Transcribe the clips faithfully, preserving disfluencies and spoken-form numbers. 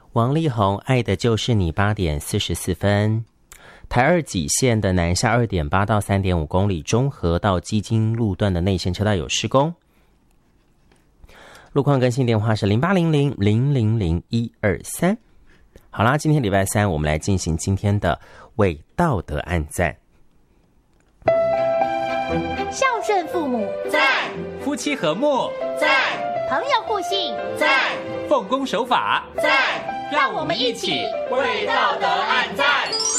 王力宏爱的就是你八点四十四分。台二己线的南下 二点八 到 三点五 公里，中和到基金路段的内线车道有施工。路况更新电话是零八零零零零零一二三。好啦，今天礼拜三，我们来进行今天的为道德按赞。 孝顺父母赞， 夫妻和睦赞，朋友互信赞， 奉公守法赞，让我们一起为道德按赞。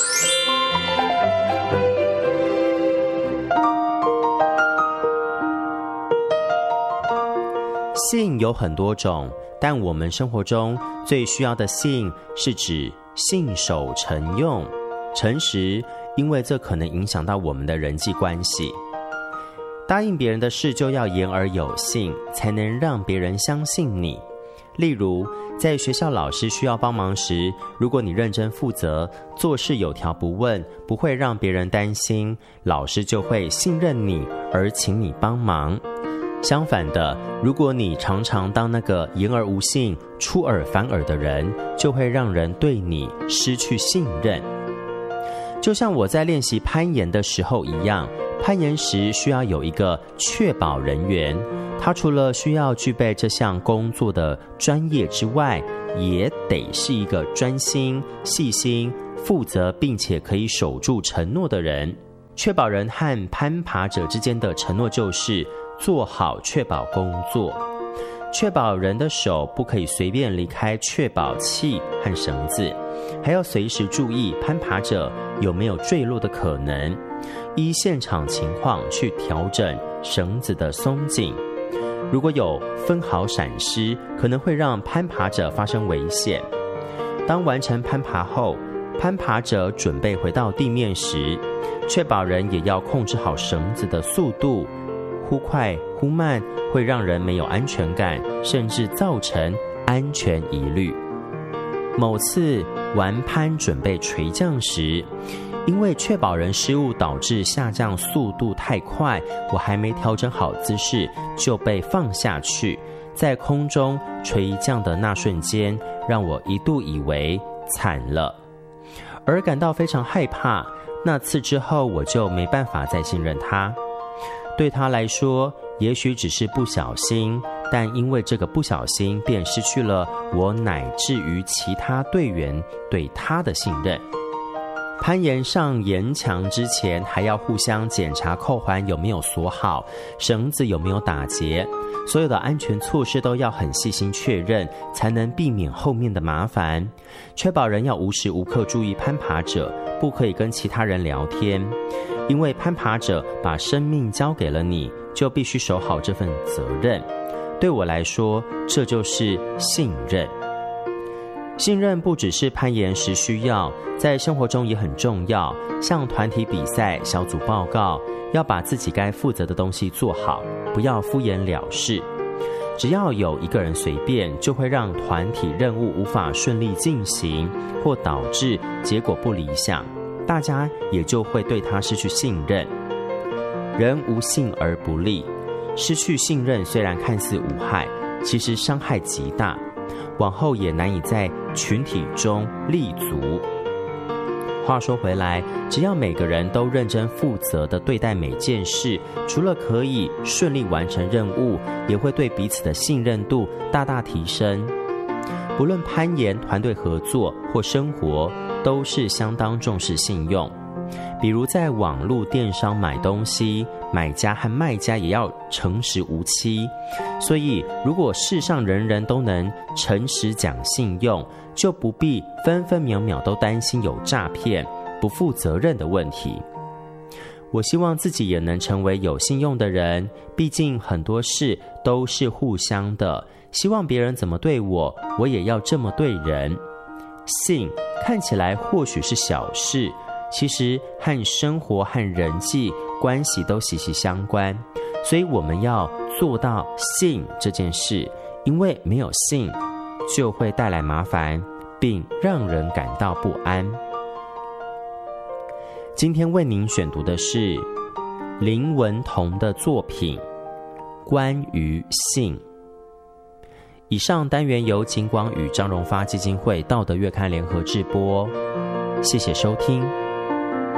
信有很多种，但我们生活中最需要的信是指信守承用、诚实，因为这可能影响到我们的人际关系。答应别人的事就要言而有信，才能让别人相信你。例如，在学校老师需要帮忙时，如果你认真负责，做事有条不紊，不会让别人担心，老师就会信任你而请你帮忙。相反的，如果你常常当那个言而无信、出尔反尔的人，就会让人对你失去信任。就像我在练习攀岩的时候一样，攀岩时需要有一个确保人员，他除了需要具备这项工作的专业之外，也得是一个专心、细心、负责并且可以守住承诺的人。确保人和攀爬者之间的承诺就是做好确保工作。确保人的手不可以随便离开确保器和绳子，还要随时注意攀爬者有没有坠落的可能，依现场情况去调整绳子的松紧。如果有分毫闪失，可能会让攀爬者发生危险。当完成攀爬后，攀爬者准备回到地面时，确保人也要控制好绳子的速度，忽快忽慢会让人没有安全感，甚至造成安全疑虑。某次玩攀准备垂降时，因为确保人失误导致下降速度太快，我还没调整好姿势就被放下去，在空中垂降的那瞬间，让我一度以为惨了，而感到非常害怕。那次之后，我就没办法再信任他。对他来说，也许只是不小心，但因为这个不小心，便失去了我乃至于其他队员对他的信任。攀岩上岩墙之前，还要互相检查扣环有没有锁好，绳子有没有打结，所有的安全措施都要很细心确认，才能避免后面的麻烦。确保人要无时无刻注意攀爬者，不可以跟其他人聊天，因为攀爬者把生命交给了你，就必须守好这份责任。对我来说，这就是信任。信任不只是攀岩时需要，在生活中也很重要，像团体比赛、小组报告，要把自己该负责的东西做好，不要敷衍了事。只要有一个人随便，就会让团体任务无法顺利进行，或导致结果不理想，大家也就会对他失去信任。人无信而不立，失去信任虽然看似无害，其实伤害极大，往后也难以在群体中立足。话说回来，只要每个人都认真负责地对待每件事，除了可以顺利完成任务，也会对彼此的信任度大大提升。不论攀岩、团队合作或生活，都是相当重视信用。比如在网络电商买东西，买家和卖家也要诚实无欺。所以如果世上人人都能诚实讲信用，就不必分分秒秒都担心有诈骗、不负责任的问题。我希望自己也能成为有信用的人，毕竟很多事都是互相的，希望别人怎么对我，我也要这么对人。信看起来或许是小事，其实和生活和人际关系都息息相关，所以我们要做到信这件事，因为没有信就会带来麻烦，并让人感到不安。今天为您选读的是林文彤的作品《关于信》。 以上单元由景广与张荣发基金会道德月刊联合制播，谢谢收听。